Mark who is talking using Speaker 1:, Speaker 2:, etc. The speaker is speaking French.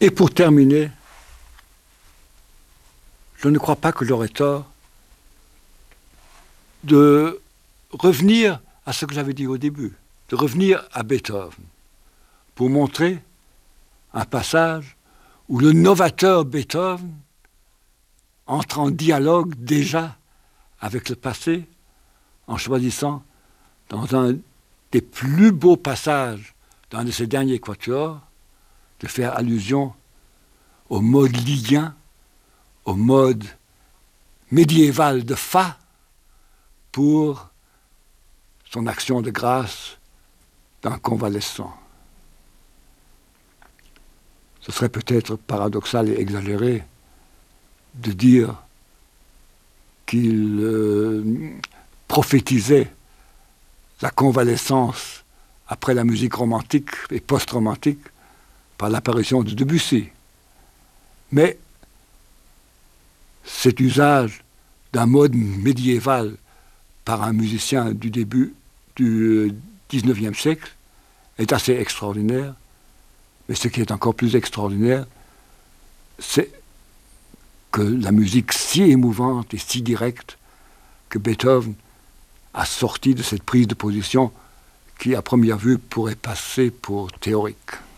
Speaker 1: Et pour terminer, je ne crois pas que j'aurais tort de revenir à ce que j'avais dit au début, de revenir à Beethoven, pour montrer un passage où le novateur Beethoven entre en dialogue déjà avec le passé, en choisissant dans un des plus beaux passages d'un de ses derniers quatuors de faire allusion au mode lydien, au mode médiéval de Fa pour son action de grâce d'un convalescent. Ce serait peut-être paradoxal et exagéré de dire qu'il prophétisait la convalescence après la musique romantique et post-romantique par l'apparition de Debussy. Mais cet usage d'un mode médiéval par un musicien du début du XIXe siècle est assez extraordinaire. Mais ce qui est encore plus extraordinaire, c'est que la musique si émouvante et si directe que Beethoven a sorti de cette prise de position qui, à première vue, pourrait passer pour théorique.